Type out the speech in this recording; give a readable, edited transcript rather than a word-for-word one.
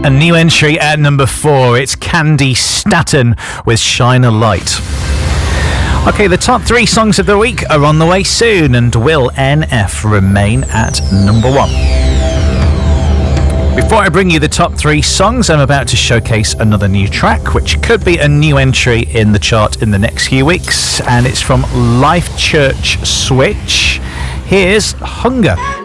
A new entry at number 4, it's Candy Staton with Shine a Light. Okay, the top 3 songs of the week are on the way soon, and will NF remain at number 1? Before I bring you the top 3 songs, I'm about to showcase another new track, which could be a new entry in the chart in the next few weeks, and it's from Life Church Switch. Here's Hunger.